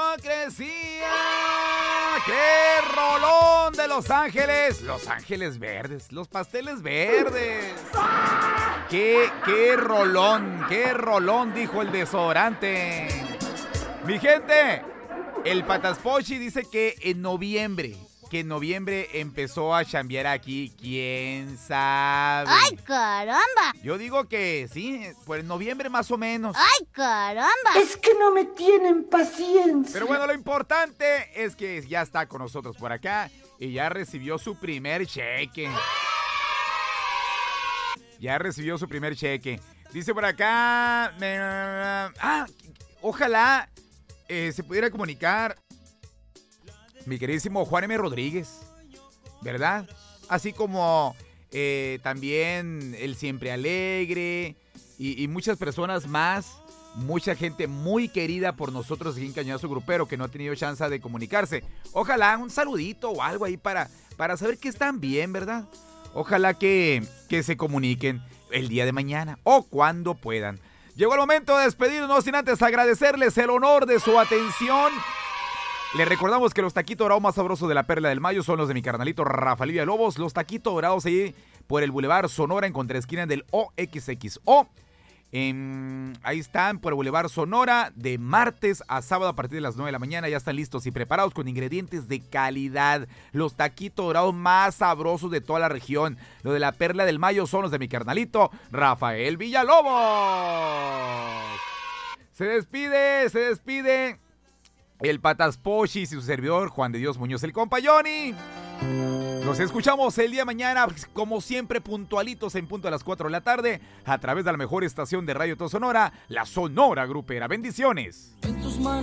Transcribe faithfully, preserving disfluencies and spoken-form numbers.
hipocresía. ¡Qué rolón de Los Ángeles! Los Ángeles Verdes, los pasteles verdes. ¡Qué, qué rolón, qué rolón! Dijo el desodorante. Mi gente, el Pataspochi dice que en noviembre, que en noviembre empezó a chambear aquí. ¿Quién sabe? ¡Ay, caramba! Yo digo que sí, pues en noviembre más o menos. ¡Ay, caramba! Es que no me tienen paciencia. Pero bueno, lo importante es que ya está con nosotros por acá y ya recibió su primer cheque. Ya recibió su primer cheque. Dice por acá... Ah, ojalá eh, se pudiera comunicar mi queridísimo Juan M. Rodríguez, ¿verdad? Así como eh, también el Siempre Alegre y, y muchas personas más. Mucha gente muy querida por nosotros aquí en Cañonazo Grupero que no ha tenido chance de comunicarse. Ojalá un saludito o algo ahí para, para saber que están bien, ¿verdad? Ojalá que, que se comuniquen el día de mañana o cuando puedan. Llegó el momento de despedirnos sin antes agradecerles el honor de su atención. Les recordamos que los taquitos dorados más sabrosos de la Perla del Mayo son los de mi carnalito Rafael Villalobos. Los taquitos dorados ahí por el Boulevard Sonora en contraesquina del O X X O. En, ahí están por el Boulevard Sonora de martes a sábado a partir de las nueve de la mañana. Ya están listos y preparados con ingredientes de calidad. Los taquitos dorados más sabrosos de toda la región. Los de la Perla del Mayo son los de mi carnalito Rafael Villalobos. Se despide, se despide el Pataspochi y su servidor Juan de Dios Muñoz, el compa Johnny. Nos escuchamos el día de mañana, como siempre, puntualitos en punto a las cuatro de la tarde, a través de la mejor estación de radio de toda Sonora, la Sonora Grupera. Bendiciones.